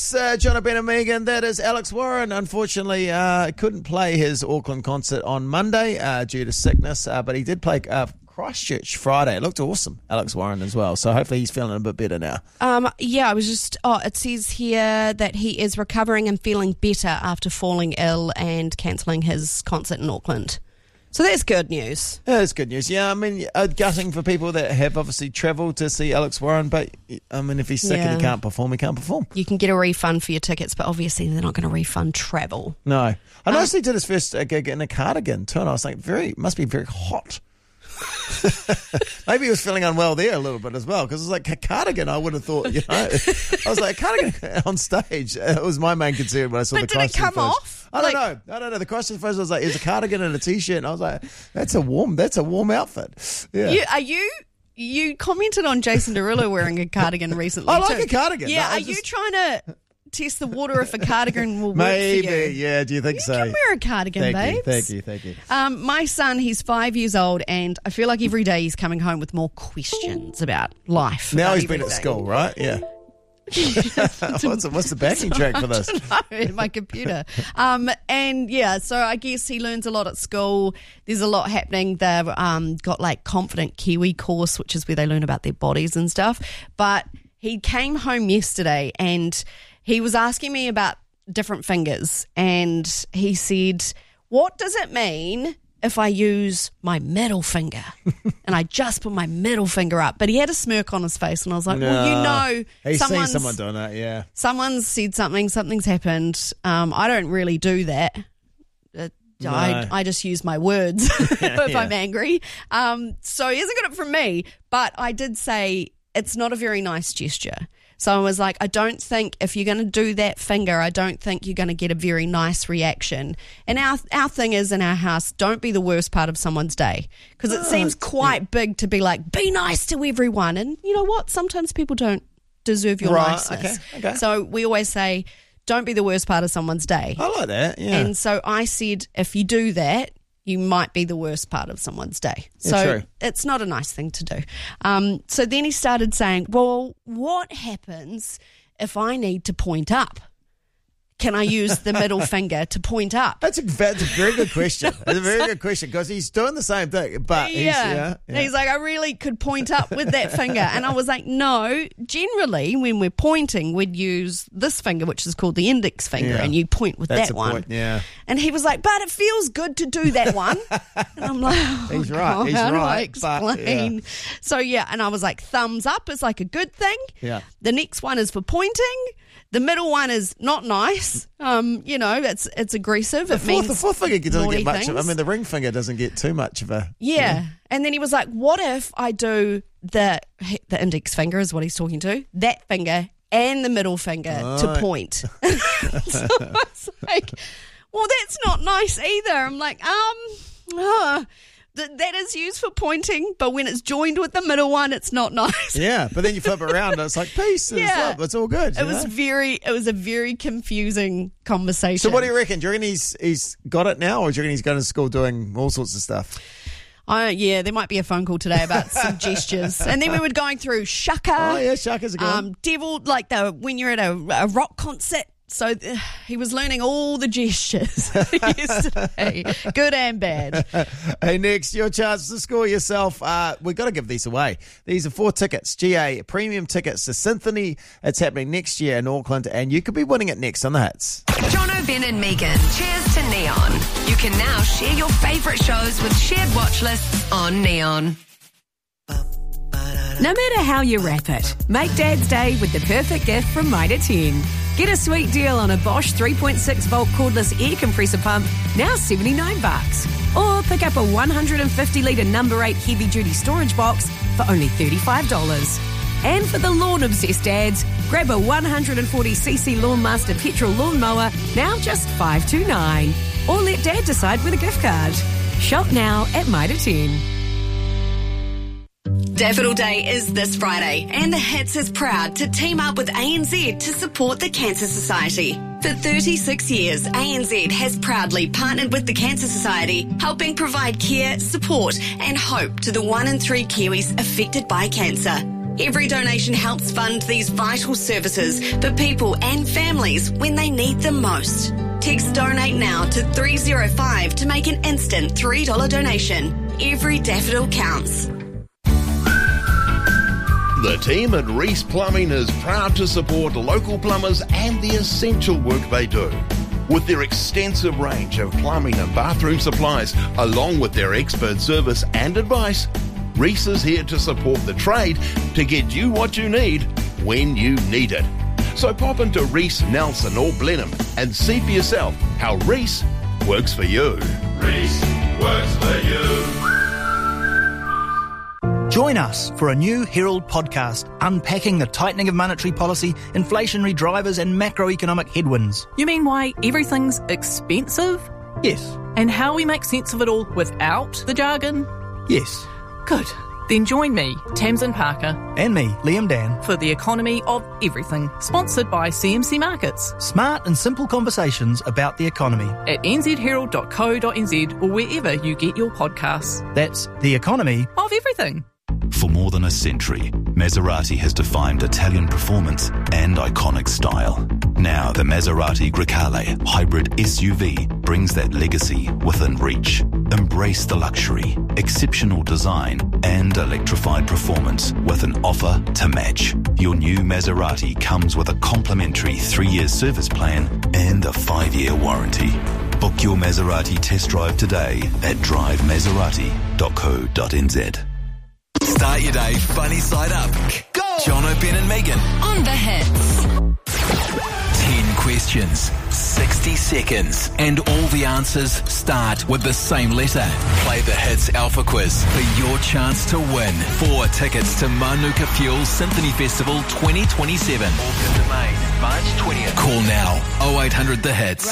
That's John, Ben and Megan. That is Alex Warren. Unfortunately, couldn't play his Auckland concert on Monday due to sickness, but he did play Christchurch Friday. It looked awesome, Alex Warren as well. So hopefully he's feeling a bit better now. I was just... it says here that he is recovering and feeling better after falling ill and cancelling his concert in Auckland. So that's good news. Yeah, it's good news. Yeah, I mean, gutting for people that have obviously travelled to see Alex Warren, but I mean, if he's sick and he can't perform, he can't perform. You can get a refund for your tickets, but obviously they're not going to refund travel. No. I noticed he did his first gig in a cardigan too, and I was like, must be very hot. Maybe he was feeling unwell there a little bit as well, because it was like a cardigan. I would have thought, I was like, cardigan on stage. It was my main concern when I saw the Christchurch. But did it come off? I don't know. The Christchurch first was like, it's a cardigan and a t-shirt, and I was like, that's a warm outfit. Yeah. You commented on Jason Derulo wearing a cardigan recently. I like a cardigan. Yeah. Are you trying to test the water if a cardigan will work Maybe, for you? Yeah. Do you think so? You can wear a cardigan, babes. Thank you. My son, he's 5 years old, and I feel like every day he's coming home with more questions about life. Now he's been at school, right? Yeah. What's the backing track for this? I don't know, in my computer. So I guess he learns a lot at school. There's a lot happening. They've got like Confident Kiwi course, which is where they learn about their bodies and stuff. But he came home yesterday and he was asking me about different fingers, and he said, what does it mean if I use my middle finger? And I just put my middle finger up. But he had a smirk on his face, and I was like, he's seen someone doing that, yeah. Someone's said something's happened. I don't really do that. No. I just use my words if I'm angry. So he hasn't got it from me, but I did say it's not a very nice gesture. So I was like, I don't think if you're going to do that finger, I don't think you're going to get a very nice reaction. And our thing is in our house, don't be the worst part of someone's day, because it seems quite big to be like, be nice to everyone. And you know what? Sometimes people don't deserve your niceness. Okay. So we always say, don't be the worst part of someone's day. I like that, yeah. And so I said, if you do that, you might be the worst part of someone's day. Yeah, so true. It's not a nice thing to do. So then he started saying, well, what happens if I need to point up? Can I use the middle finger to point up? That's a very good question. It's a very good question, because he's doing the same thing, but he's like, I really could point up with that finger. And I was like, no, generally when we're pointing, we'd use this finger, which is called the index finger, and you point with that one. Point, yeah. And he was like, but it feels good to do that one. And I'm like, he's right. How do I explain? But, So, and I was like, thumbs up is like a good thing. Yeah. The next one is for pointing. The middle one is not nice. It's aggressive. The fourth finger doesn't get much. Things. The ring finger doesn't get too much of a. Yeah. And then he was like, what if I do the index finger is what he's talking to, that finger and the middle finger to point? So I was like, well, that's not nice either. I'm like, that is used for pointing, but when it's joined with the middle one, it's not nice. Yeah, but then you flip it around and it's like peace. It's all good. It was a very confusing conversation. So what do you reckon? Do you reckon he's got it now, or do you reckon he's going to school doing all sorts of stuff? There might be a phone call today about some gestures. And then we were going through shaka. Oh, yeah, shaka's a good one. Devil, like when you're at a rock concert. So he was learning all the gestures yesterday, good and bad. Hey, next, your chance to score yourself. We've got to give these away. These are 4 tickets, GA premium tickets to Symphony. It's happening next year in Auckland, and you could be winning it next on The Hits. Jono, Ben and Megan, cheers to Neon. You can now share your favourite shows with shared watch lists on Neon. No matter how you wrap it, make Dad's Day with the perfect gift from Mitre 10. Get a sweet deal on a Bosch 3.6 volt cordless air compressor pump, now $79. Or pick up a 150 litre number 8 heavy duty storage box for only $35. And for the lawn obsessed dads, grab a 140cc Lawnmaster petrol lawnmower, now just $529. Or let Dad decide with a gift card. Shop now at Mitre 10. Daffodil Day is this Friday, and The Hits is proud to team up with ANZ to support the Cancer Society. For 36 years, ANZ has proudly partnered with the Cancer Society, helping provide care, support and hope to the 1 in 3 Kiwis affected by cancer. Every donation helps fund these vital services for people and families when they need them most. Text Donate Now to 305 to make an instant $3 donation. Every daffodil counts. The team at Reese Plumbing is proud to support local plumbers and the essential work they do. With their extensive range of plumbing and bathroom supplies, along with their expert service and advice, Reese is here to support the trade to get you what you need when you need it. So pop into Reese, Nelson or Blenheim and see for yourself how Reese works for you. Reese works for you. Join us for a new Herald podcast unpacking the tightening of monetary policy, inflationary drivers and macroeconomic headwinds. You mean why everything's expensive? Yes. And how we make sense of it all without the jargon? Yes. Good. Then join me, Tamsin Parker. And me, Liam Dan. For The Economy of Everything, sponsored by CMC Markets. Smart and simple conversations about the economy. At nzherald.co.nz or wherever you get your podcasts. That's The Economy of Everything. For more than a century, Maserati has defined Italian performance and iconic style. Now the Maserati Grecale hybrid SUV brings that legacy within reach. Embrace the luxury, exceptional design and electrified performance with an offer to match. Your new Maserati comes with a complimentary 3-year service plan and a 5-year warranty. Book your Maserati test drive today at drivemaserati.co.nz. Start your day funny side up. Go! Jono, Ben and Megan. On the hits. 10 questions, 60 seconds, and all the answers start with the same letter. Play the Hits Alpha Quiz for your chance to win 4 tickets to Manuka Fuel Symphony Festival 2027. Auckland Domain, March 20th. Call now, 0800 The Hits.